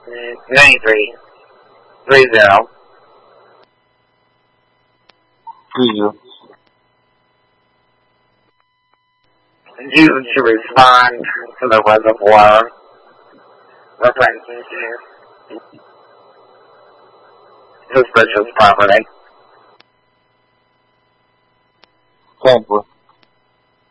93. 30. 30. Due to respond to the reservoir referencing to suspicious property. Tampa.